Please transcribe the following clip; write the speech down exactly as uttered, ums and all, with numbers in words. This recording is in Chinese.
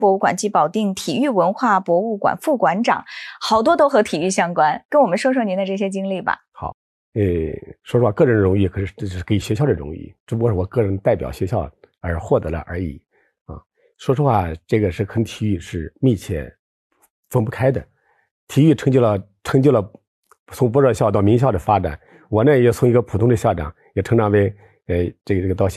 博物馆暨保定体育文化博物馆副馆长，好多都和体育相关，跟我们说说您的这些经历吧。 好，呃，说实话，个人荣誉可是这是给学校的荣誉，只不过是我个人代表学校而获得了而已啊。说实话，这个是跟体育是密切分不开的，体育成就了成就了从博士校到名校的发展，我呢也从一个普通的校长也成长为呃这个这个到